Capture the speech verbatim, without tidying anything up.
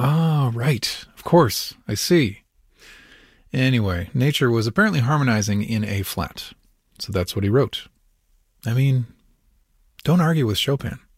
Ah, right. Of course. I see. Anyway, nature was apparently harmonizing in A flat. So that's what he wrote. I mean, don't argue with Chopin.